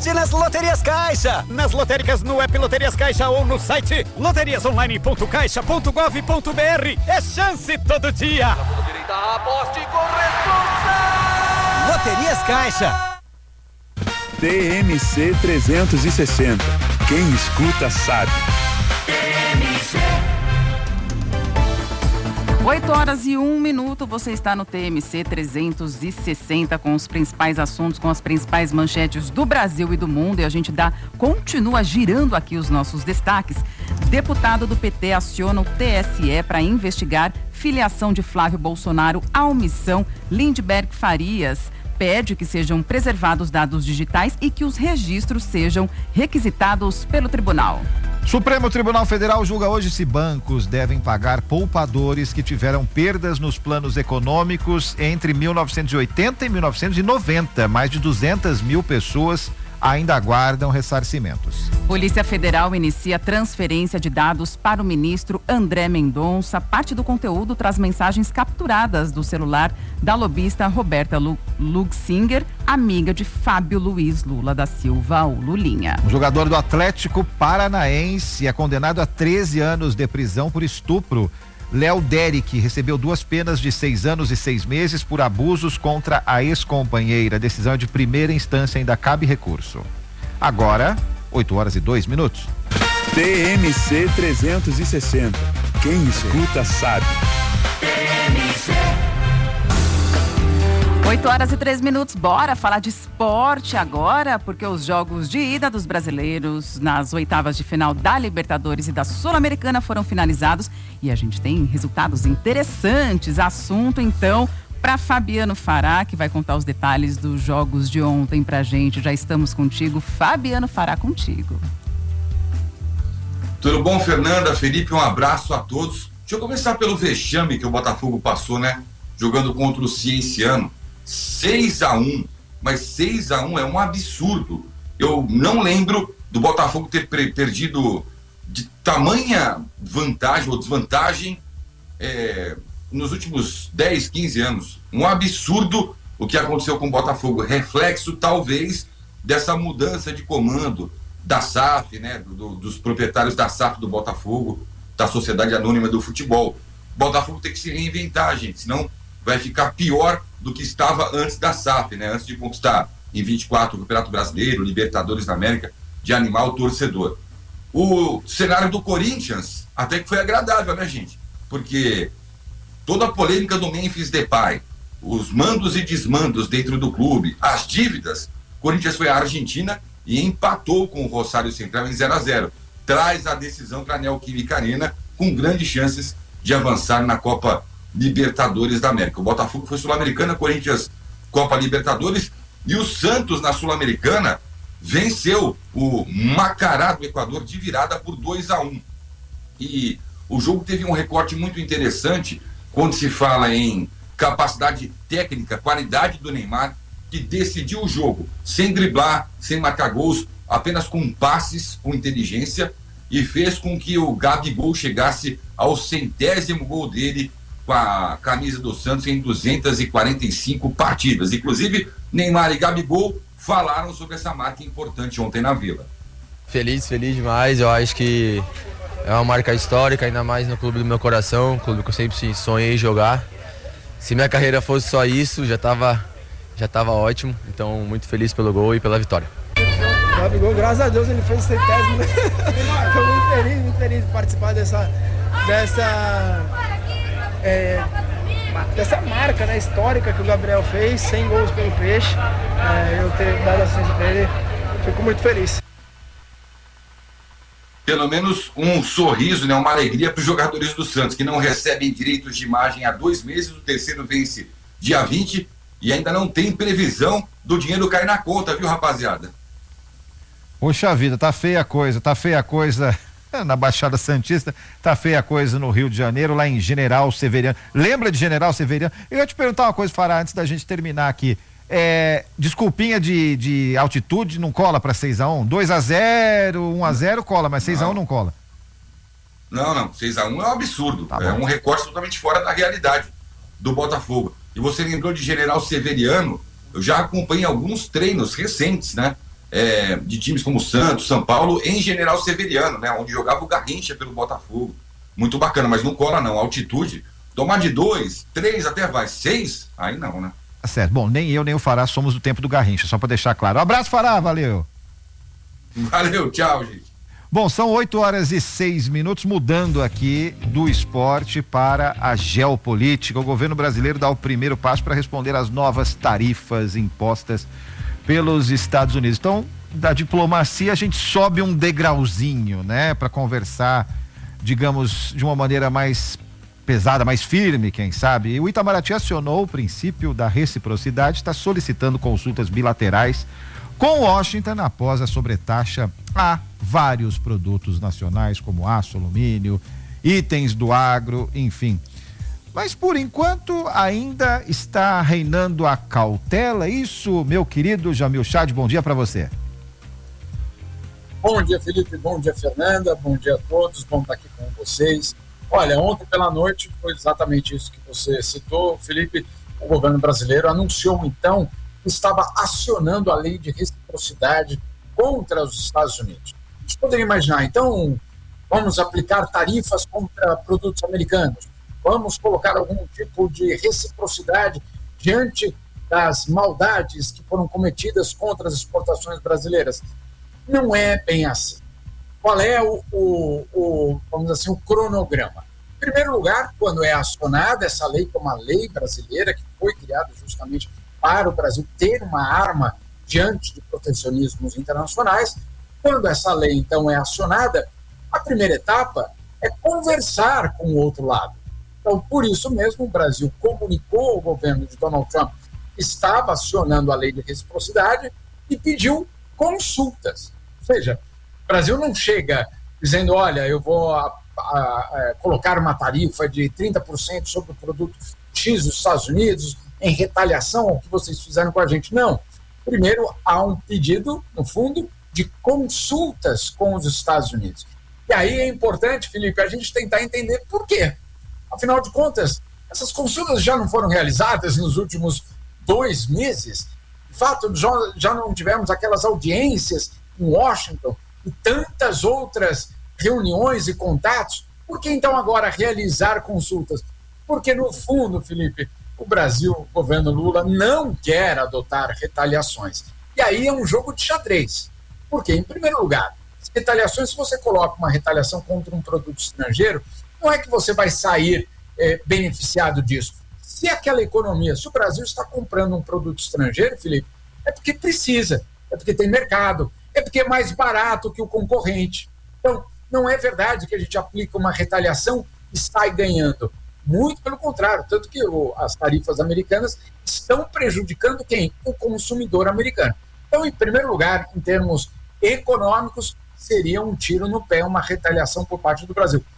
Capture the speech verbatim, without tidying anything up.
sorte nas Loterias Caixa. Nas lotéricas, no app Loterias Caixa ou no site loterias online ponto caixa ponto gov ponto br. É chance todo dia. Direita, aposte com responsa. Loterias Caixa. T M C trezentos e sessenta. Quem escuta sabe. oito horas e um minuto, você está no T M C trezentos e sessenta com os principais assuntos, com as principais manchetes do Brasil e do mundo, e a gente dá, continua girando aqui os nossos destaques. Deputado do P T aciona o T S E para investigar filiação de Flávio Bolsonaro à omissão. Lindbergh Farias pede que sejam preservados dados digitais e que os registros sejam requisitados pelo tribunal. Supremo Tribunal Federal julga hoje se bancos devem pagar poupadores que tiveram perdas nos planos econômicos entre mil novecentos e oitenta e mil novecentos e noventa. Mais de duzentas mil pessoas ainda aguardam ressarcimentos. Polícia Federal inicia transferência de dados para o ministro André Mendonça. Parte do conteúdo traz mensagens capturadas do celular da lobista Roberta Luxinger, amiga de Fábio Luiz Lula da Silva, o Lulinha. Um jogador do Atlético Paranaense é condenado a treze anos de prisão por estupro. Léo Derek recebeu duas penas de seis anos e seis meses por abusos contra a ex-companheira. A decisão é de primeira instância, ainda cabe recurso. Agora, oito horas e dois minutos. T M C trezentos e sessenta. Quem escuta sabe. oito horas e três minutos, bora falar de esporte agora, porque os jogos de ida dos brasileiros nas oitavas de final da Libertadores e da Sul-Americana foram finalizados e a gente tem resultados interessantes. Assunto, então, para Fabiano Fará, que vai contar os detalhes dos jogos de ontem pra gente. Já estamos contigo, Fabiano Fará, contigo. Tudo bom, Fernanda, Felipe, um abraço a todos. Deixa eu começar pelo vexame que o Botafogo passou, né? Jogando contra o Cienciano. seis a um, mas seis a um é um absurdo. Eu não lembro do Botafogo ter perdido de tamanha vantagem ou desvantagem é, nos últimos dez, quinze anos. Um absurdo o que aconteceu com o Botafogo. Reflexo, talvez, dessa mudança de comando da S A F, né, do, dos proprietários da S A F do Botafogo, da Sociedade Anônima do Futebol. O Botafogo tem que se reinventar, gente, senão vai ficar pior do que estava antes da S A F, né? Antes de conquistar em vinte e quatro o Campeonato Brasileiro, Libertadores da América, de animar o torcedor. O cenário do Corinthians até que foi agradável, né, gente? Porque toda a polêmica do Memphis Depay, os mandos e desmandos dentro do clube, as dívidas, o Corinthians foi à Argentina e empatou com o Rosário Central em zero a zero. Traz a decisão para a Neoquímica Arena com grandes chances de avançar na Copa Libertadores da América. O Botafogo foi Sul-Americana, Corinthians Copa Libertadores, e o Santos na Sul-Americana venceu o Macará do Equador de virada por dois a um. E o jogo teve um recorte muito interessante quando se fala em capacidade técnica, qualidade do Neymar, que decidiu o jogo sem driblar, sem marcar gols, apenas com passes, com inteligência, e fez com que o Gabigol chegasse ao centésimo gol dele com a camisa do Santos em duzentas e quarenta e cinco partidas. Inclusive, Neymar e Gabigol falaram sobre essa marca importante ontem na Vila. Feliz, feliz demais. Eu acho que é uma marca histórica, ainda mais no clube do meu coração, um clube que eu sempre sonhei jogar. Se minha carreira fosse só isso, já estava já tava ótimo. Então, muito feliz pelo gol e pela vitória. O Gabigol, graças a Deus, ele fez o centésimo. Estou muito feliz, muito feliz de participar dessa... dessa É, dessa marca, né, histórica que o Gabriel fez, cem gols pelo Peixe. É, eu ter dado assistência para ele, fico muito feliz. Pelo menos um sorriso, né, uma alegria para os jogadores do Santos, que não recebem direitos de imagem há dois meses. O terceiro vence dia vinte e ainda não tem previsão do dinheiro cair na conta, viu, rapaziada? Poxa vida, tá feia a coisa, tá feia a coisa na Baixada Santista, tá feia a coisa no Rio de Janeiro, lá em General Severiano. Lembra de General Severiano? Eu ia te perguntar uma coisa, Fará, antes da gente terminar aqui. É, desculpinha de, de altitude não cola para seis a um? dois a zero, um a zero cola, mas seis a um não cola. Não, não, seis a um é um absurdo. Tá é bom. um recorte totalmente fora da realidade do Botafogo. E você lembrou de General Severiano? Eu já acompanhei alguns treinos recentes, né? é, de times como Santos, São Paulo, em General Severiano, né? Onde jogava o Garrincha pelo Botafogo. Muito bacana, mas não cola não, altitude. Tomar de dois, três até vai, seis, aí não, né? Tá certo. Bom, nem eu nem o Fará somos do tempo do Garrincha, só para deixar claro. Um abraço, Fará, valeu. Valeu, tchau, gente. Bom, são oito horas e seis minutos, mudando aqui do esporte para a geopolítica. O governo brasileiro dá o primeiro passo para responder às novas tarifas impostas pelos Estados Unidos. Então, da diplomacia a gente sobe um degrauzinho, né, para conversar, digamos, de uma maneira mais pesada, mais firme, quem sabe. E o Itamaraty acionou o princípio da reciprocidade, está solicitando consultas bilaterais com Washington após a sobretaxa a vários produtos nacionais, como aço, alumínio, itens do agro, enfim. Mas por enquanto ainda está reinando a cautela. Isso, meu querido Jamil Chad, bom dia para você. Bom dia, Felipe, bom dia, Fernanda, bom dia a todos, bom estar aqui com vocês. Olha, ontem pela noite foi exatamente isso que você citou, Felipe. O governo brasileiro anunciou então que estava acionando a lei de reciprocidade contra os Estados Unidos. A gente poderia imaginar, então, vamos aplicar tarifas contra produtos americanos, vamos colocar algum tipo de reciprocidade diante das maldades que foram cometidas contra as exportações brasileiras. Não é bem assim. Qual é o, o, o, vamos dizer assim, o cronograma? Em primeiro lugar, quando é acionada essa lei, que é uma lei brasileira que foi criada justamente para o Brasil ter uma arma diante de protecionismos internacionais, quando essa lei, então, é acionada, a primeira etapa é conversar com o outro lado. Então, por isso mesmo, o Brasil comunicou ao governo de Donald Trump que estava acionando a lei de reciprocidade e pediu consultas. Ou seja, o Brasil não chega dizendo, olha, eu vou a, a, a, colocar uma tarifa de trinta por cento sobre o produto X dos Estados Unidos em retaliação ao que vocês fizeram com a gente. Não. Primeiro, há um pedido, no fundo, de consultas com os Estados Unidos. E aí é importante, Felipe, a gente tentar entender por quê. Afinal de contas, essas consultas já não foram realizadas nos últimos dois meses. De fato, já, já não tivemos aquelas audiências em Washington e tantas outras reuniões e contatos. Por que então agora realizar consultas? Porque, no fundo, Felipe, o Brasil, o governo Lula, não quer adotar retaliações. E aí é um jogo de xadrez. Porque, em primeiro lugar, retaliações, se você coloca uma retaliação contra um produto estrangeiro, não é que você vai sair é, beneficiado disso. Se aquela economia, se o Brasil está comprando um produto estrangeiro, Felipe, é porque precisa, é porque tem mercado, é porque é mais barato que o concorrente. Então, não é verdade que a gente aplica uma retaliação e sai ganhando. Muito pelo contrário, tanto que o, as tarifas americanas estão prejudicando quem? O consumidor americano. Então, em primeiro lugar, em termos econômicos, seria um tiro no pé, uma retaliação por parte do Brasil.